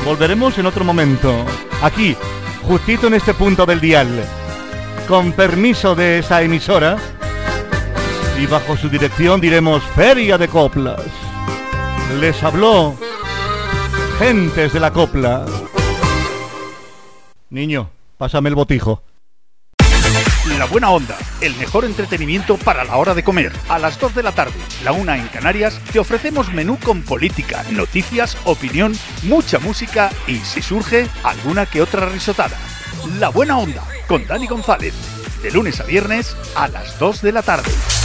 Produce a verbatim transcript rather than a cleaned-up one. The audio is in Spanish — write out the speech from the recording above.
Volveremos en otro momento, aquí, justito en este punto del dial, con permiso de esa emisora, y bajo su dirección diremos Feria de Coplas. Les habló Gentes de la Copla. Niño, pásame el botijo. La Buena Onda, el mejor entretenimiento para la hora de comer. A las dos de la tarde, la una en Canarias, te ofrecemos menú con política, noticias, opinión, mucha música y, si surge, alguna que otra risotada. La Buena Onda, con Dani González, de lunes a viernes a las dos de la tarde.